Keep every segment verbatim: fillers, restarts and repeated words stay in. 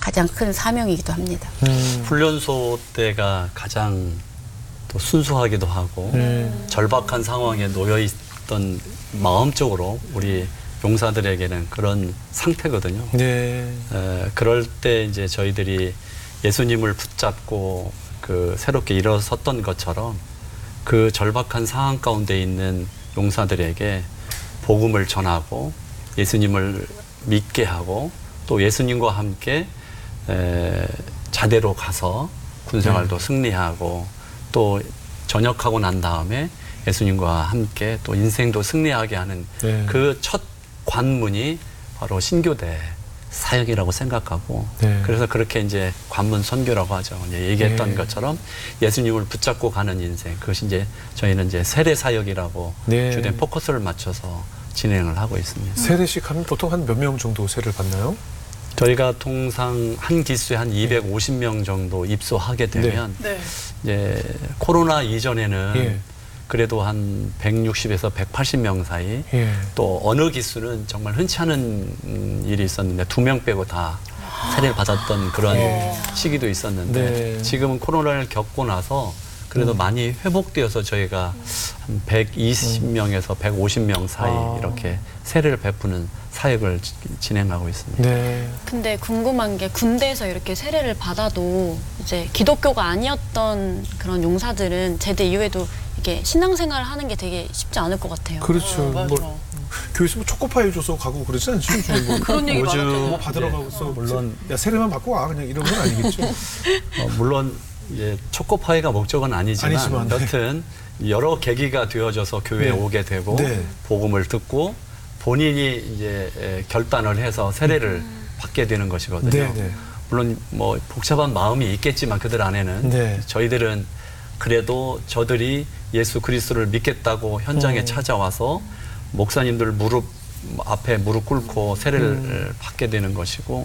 가장 큰 사명이기도 합니다. 음. 훈련소 때가 가장 또 순수하기도 하고 음. 절박한 상황에 놓여 있던 마음적으로 우리 용사들에게는 그런 상태거든요. 네. 에, 그럴 때 이제 저희들이 예수님을 붙잡고 그 새롭게 일어섰던 것처럼 그 절박한 상황 가운데 있는 용사들에게 복음을 전하고 예수님을 믿게 하고 또 예수님과 함께 에, 자대로 가서 군생활도 네. 승리하고 또 전역하고 난 다음에 예수님과 함께 또 인생도 승리하게 하는 네. 그 첫 관문이 바로 신교대 사역이라고 생각하고 네. 그래서 그렇게 이제 관문 선교라고 하죠. 이제 얘기했던 네. 것처럼 예수님을 붙잡고 가는 인생 그것이 이제 저희는 이제 세례 사역이라고 네. 주된 포커스를 맞춰서 진행을 하고 있습니다. 세례식 하면 보통 한 몇 명 정도 세례를 받나요? 저희가 통상 한 기수에 한 이백오십 명 정도 입소하게 되면 네. 이제 코로나 이전에는 예. 그래도 한 백육십에서 백팔십 명 사이 예. 또 어느 기수는 정말 흔치 않은 음, 일이 있었는데 두 명 빼고 다 세례를 받았던 그런 예. 시기도 있었는데 네. 지금은 코로나를 겪고 나서 그래도 음. 많이 회복되어서 저희가 한 백이십 명에서 백오십 명 사이 아. 이렇게 세례를 베푸는 사역을 지- 진행하고 있습니다. 네. 근데 궁금한 게 군대에서 이렇게 세례를 받아도 이제 기독교가 아니었던 그런 용사들은 제대 이후에도 이게 신앙생활을 하는 게 되게 쉽지 않을 것 같아요. 그렇죠. 어, 맞아. 뭐 교회에서 뭐 초코파이 줘서 가고 그러지 않죠? 요즘에 뭐 그런 얘기 우주- 많았잖아요. 뭐 받으러 네. 가고서 물론 야 세례만 받고 와 그냥 이런 건 아니겠죠? 어, 물론 이제 초코파이가 목적은 아니지만, 아니지만, 네. 여튼 여러 계기가 되어져서 교회에 네. 오게 되고 네. 복음을 듣고 본인이 이제 에, 결단을 해서 세례를 받게 되는 것이거든요. 네, 네. 물론 뭐 복잡한 마음이 있겠지만 그들 안에는 네. 저희들은 그래도 저들이 예수 그리스도를 믿겠다고 현장에 음. 찾아와서 목사님들 무릎 앞에 무릎 꿇고 세례를 음. 받게 되는 것이고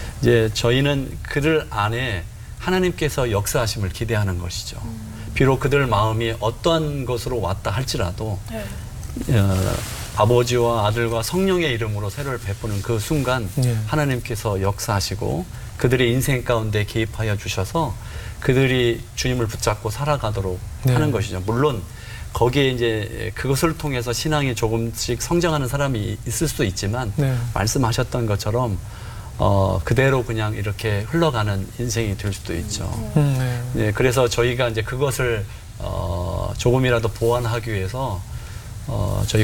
이제 저희는 그들 안에 하나님께서 역사하심을 기대하는 것이죠. 비록 그들 마음이 어떠한 것으로 왔다 할지라도 네. 어, 아버지와 아들과 성령의 이름으로 세례를 베푸는 그 순간 네. 하나님께서 역사하시고 그들의 인생 가운데 개입하여 주셔서 그들이 주님을 붙잡고 살아가도록 네. 하는 것이죠. 물론 거기에 이제 그것을 통해서 신앙이 조금씩 성장하는 사람이 있을 수도 있지만 네. 말씀하셨던 것처럼 어, 그대로 그냥 이렇게 흘러가는 인생이 될 수도 있죠. 음, 네. 네, 그래서 저희가 이제 그것을 어, 조금이라도 보완하기 위해서 어, 저희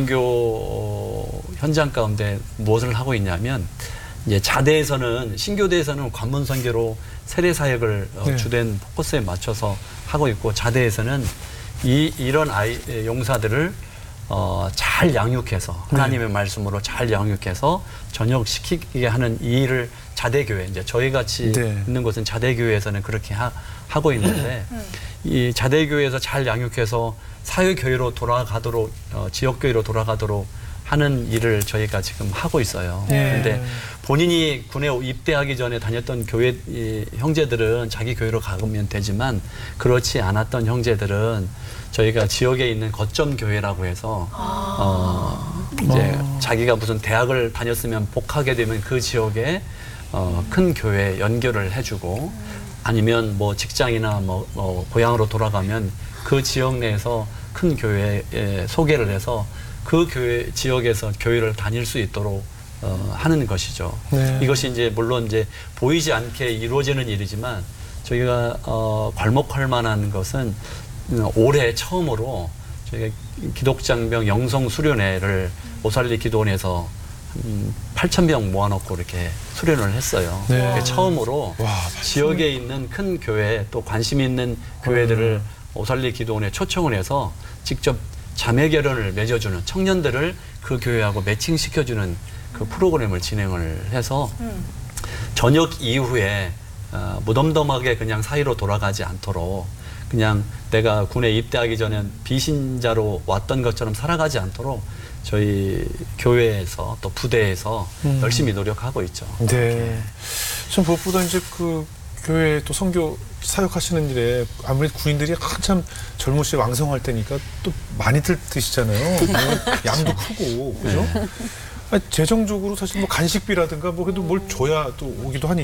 군선교 현장 가운데 무엇을 하고 있냐면 이제 자대에서는 신교대에서는 관문 선교로 세례 사역을 어, 네. 주된 포커스에 맞춰서 하고 있고 자대에서는 이 이런 아이 용사들을 어, 잘 양육해서 하나님의 말씀으로 잘 양육해서 전역시키게 하는 이 일을 자대교회 이제 저희 같이 네. 있는 곳은 자대교회에서는 그렇게 하, 하고 있는데 이 자대교회에서 잘 양육해서 사회교회로 돌아가도록 어, 지역교회로 돌아가도록 하는 일을 저희가 지금 하고 있어요. 네. 그런데 본인이 군에 입대하기 전에 다녔던 교회 이, 형제들은 자기 교회로 가면 되지만 그렇지 않았던 형제들은 저희가 지역에 있는 거점 교회라고 해서 어, 이제 아. 자기가 무슨 대학을 다녔으면 복하게 되면 그 지역에 어, 큰 교회 연결을 해주고 아니면 뭐 직장이나 뭐, 뭐 고향으로 돌아가면 그 지역 내에서 큰 교회에 소개를 해서 그 교회 지역에서 교회를 다닐 수 있도록 어, 하는 것이죠. 네. 이것이 이제 물론 이제 보이지 않게 이루어지는 일이지만 저희가 어, 괄목할 만한 것은 올해 처음으로 저희가 기독장병 영성 수련회를 오살리 기도원에서 한 팔천 명 모아놓고 이렇게 수련을 했어요. 네. 그게 처음으로 와, 지역에 있는 큰 교회 또 관심 있는 교회들을 오살리 기도원에 초청을 해서 직접 자매 결연을 맺어주는 청년들을 그 교회하고 매칭시켜주는 그 프로그램을 진행을 해서 저녁 이후에 어, 무덤덤하게 그냥 사이로 돌아가지 않도록 그냥 내가 군에 입대하기 전에 비신자로 왔던 것처럼 살아가지 않도록 저희 교회에서 또 부대에서 음. 열심히 노력하고 있죠. 네. 참 무엇보다 이제 그 교회 또 선교 사역하시는 일에 아무래도 군인들이 한참 젊으시고 왕성할 때니까 또 많이들 드시잖아요. 뭐 양도 크고 그죠? 아니, 재정적으로 사실 뭐 간식비라든가 뭐 그래도 뭘 줘야 또 오기도 하니.